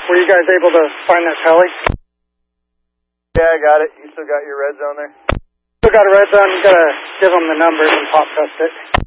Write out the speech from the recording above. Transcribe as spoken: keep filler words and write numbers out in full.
Were you guys able to find that tele? Yeah, I got it. You still got your red zone there? Still got a red zone. You gotta give them the numbers and pop test it.